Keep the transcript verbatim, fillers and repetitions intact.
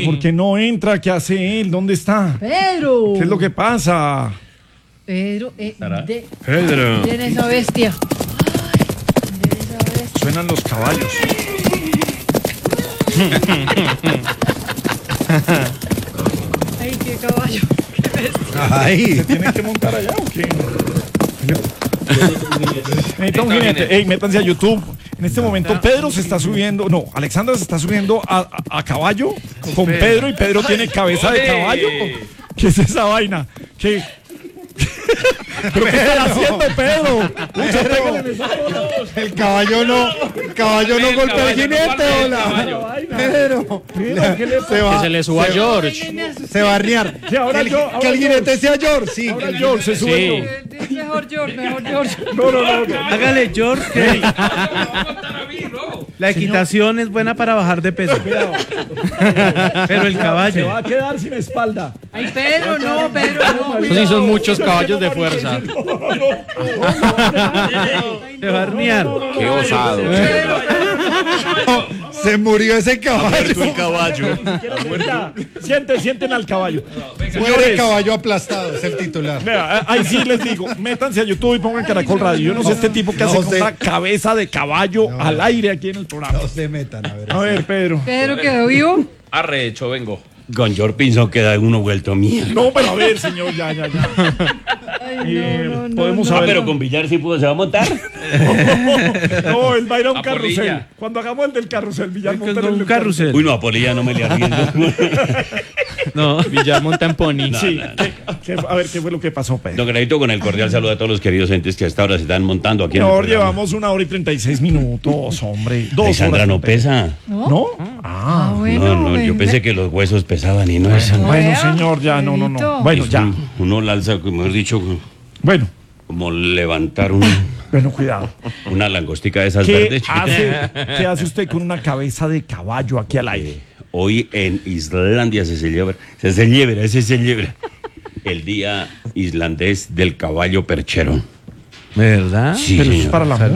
¿por qué no entra? ¿Qué hace él? ¿Dónde está? Pedro. ¿Qué es lo que pasa? Pedro, eh, de, Pedro. miren esa bestia. Ay, miren esa bestia. Suenan los caballos. Ay, qué caballo. Qué bestia. Ay. ¿Se tienen que montar allá o qué? Necesita un jinete. Ey, métanse a YouTube. En este momento Pedro se está subiendo, no, Alexandra se está subiendo a, a- a caballo con Pedro y Pedro tiene cabeza de caballo. ¿Qué es esa vaina? ¿Qué? ¿Pero qué están haciendo, Pedro? Mucha, pégale en esa bola. El caballo no, el caballo no golpea al jinete, hola. Pedro, Mira, ¿qué le se va, Que se le suba a George. se va a arnear. Sí, ahora El- yo, ahora que el yo. jinete sea George, sí. Ahora que el George se sube. Sí. Eh, Mejor George, mejor George. No, no, no. no. Hágale, George, que la equitación es buena para bajar de peso. Pero el Se caballo. va a quedar sin espalda. Ay, Pedro, no, Pedro, no. Pues sí, son muchos caballos de fuerza. Se va a arnear. Qué osado. Se murió ese caballo. El caballo. Ya, sienten, sienten al caballo. Muere Señores, caballo aplastado, es el titular. vea, ahí sí les digo, métanse a YouTube y pongan Caracol Radio. Yo no sé este tipo que hace No con sé. una cabeza de caballo al aire aquí en el programa. No se metan, a ver. A ver, Pedro. Pedro quedó vivo. Arrecho, vengo. Con George Pinson queda uno vuelto mierda. No, pero a ver, señor, ya, ya, ya. Ay, Eh, no, no, no, podemos no. Ah, saber. pero con Villar sí pudo, se va a montar. No, él va a ir a un A carrusel. Polilla. Cuando hagamos el del carrusel, Villar Es que monta es en el un del carrusel. Uy, no, a Polilla no me le arriendo. No. Villar monta en pony. Sí, ¿qué- qué- a ver, ¿qué fue lo que pasó, Pedro? Don Granito, con el cordial saludo a todos los queridos entes que hasta ahora se están montando aquí en el Señor, programa. llevamos una hora y treinta y seis minutos, hombre. Dos Ay, Sandra horas no y treinta. pesa. ¿No? Ah, Ah, bueno. No, no, yo ven, pensé ven. que los huesos pesaban y no es. bueno, Vea, señor, ya, no, no, no. Pedrito. Bueno, Es ya. un- Uno la alza, como he dicho, Bueno, como levantar un- bueno, cuidado. una langostica de esas ¿Qué verdes. chiquitas. hace, ¿Qué hace usted con una cabeza de caballo aquí al aire? Hoy en Islandia se celebra, se celebra, se celebra el Día Islandés del Caballo Perchero. ¿Verdad? Sí, Pero eso es señor. para la